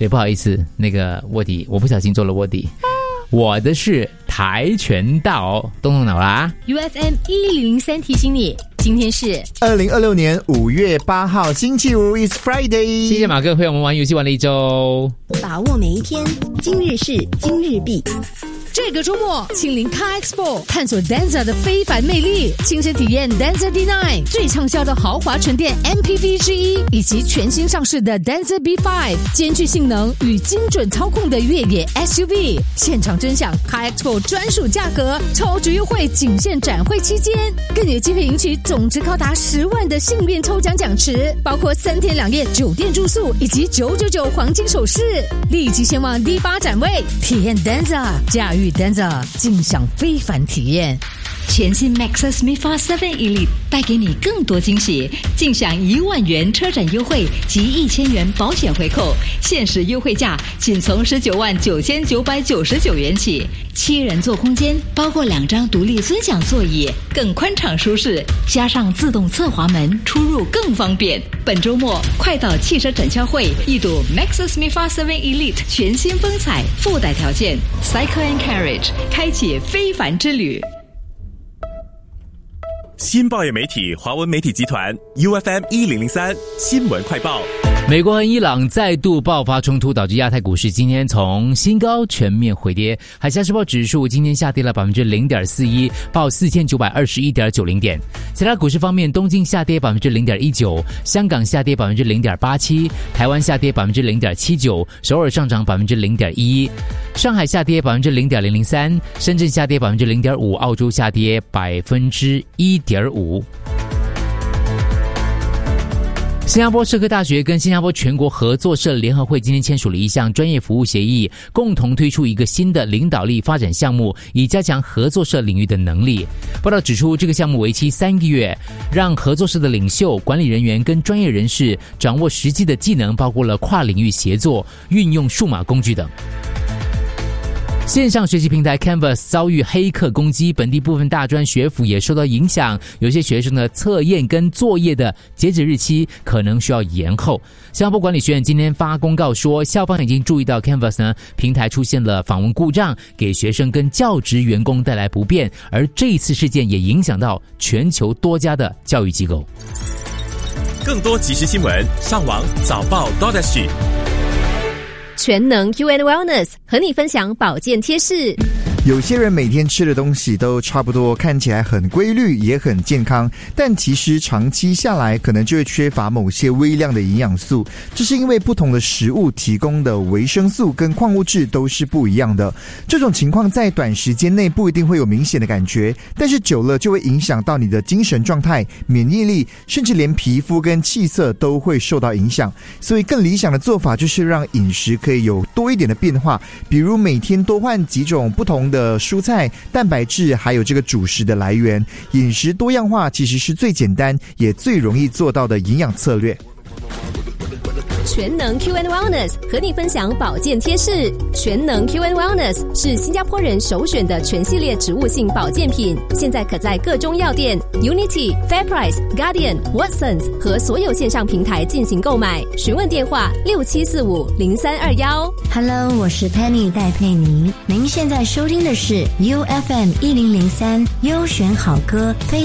所以不好意思，那个卧底我不小心做了卧底。我的是跆拳道，动脑啦。 UFM 1003提醒你，今天是 2026年5月8号星期五 ，It's Friday。 谢谢马哥陪我们玩游戏玩了一周， 把握每一天，今日事今日毕。 这个周末亲临 Car Expo， 探索 Denza 的非凡魅力，亲身体验 Denza D9 最畅销的豪华纯电 MPV 之一，以及全新上市的 Denza B5 兼具性能与精准操控的越野 SUV。现场真享 Car Expo 专属价格，超值优惠仅限展会期间，更有机会赢取总值高达10万的幸运抽奖奖池，包括3天2夜酒店住宿以及999黄金首饰。立即前往 D8 展位，体验 Denza， 驾驭Denza， 尽享非凡体验。 全新 Maxus MIFA 7 Elite 带给你更多惊喜，尽享1万元车展优惠及1000元保险回扣，限时优惠价仅从19万9999元起。7人座空间，包括2张独立尊享座椅，更宽敞舒适，加上自动侧滑门，出入更方便。本周末快到汽车展销会一睹 Maxus MIFA 7 Elite 全新风采，附带条件 Cycle and Carriage 开启非凡之旅。 新报业媒体华文媒体集团 UFM 1003新闻快报。 美国和伊朗再度爆发冲突，导致亚太股市今天从新高全面回跌。海峡时报指数今天下跌了 0.41%， 报 4921.90 点。其他股市方面，东京下跌 0.19%， 香港下跌 0.87%， 台湾下跌 0.79%， 首尔上涨 0.11%， 上海下跌 0.003%， 深圳下跌 0.5%， 澳洲下跌 1.5%。新加坡社科大学跟新加坡全国合作社联合会今天签署了一项专业服务协议，共同推出一个新的领导力发展项目，以加强合作社领域的能力。报道指出，这个项目为期3个月，让合作社的领袖、管理人员跟专业人士掌握实际的技能，包括了跨领域协作、运用数码工具等。线上学习平台 Canvas 遭遇黑客攻击，本地部分大专学府也受到影响，有些学生的测验跟作业的截止日期可能需要延后。新加坡管理学院今天发公告说，校方已经注意到 Canvas 呢平台出现了访问故障，给学生跟教职员工带来不便，而这一次事件也影响到全球多家的教育机构。 更多即时新闻，上网早报 .sg。 全能 UN Wellness 和你分享保健贴士。 有些人每天吃的东西都差不多，看起来很规律也很健康，但其实长期下来可能就会缺乏某些微量的营养素，这是因为不同的食物提供的维生素跟矿物质都是不一样的。这种情况在短时间内不一定会有明显的感觉，但是久了就会影响到你的精神状态、免疫力，甚至连皮肤跟气色都会受到影响。所以更理想的做法就是让饮食可以有多一点的变化，比如每天多换几种不同的蔬菜、蛋白质，还有这个主食的来源。饮食多样化其实是最简单也最容易做到的营养策略。 全能 QN Wellness 和你分享保健贴士。全能 QN Wellness 是新加坡人首选的全系列植物性保健品，现在可在各中药店、Unity、FairPrice、Guardian、Watsons 和所有线上平台进行购买。询问电话67450321。 Hello， 我是 Penny 戴佩妮。您现在收听的是 UFM 1003优选好歌。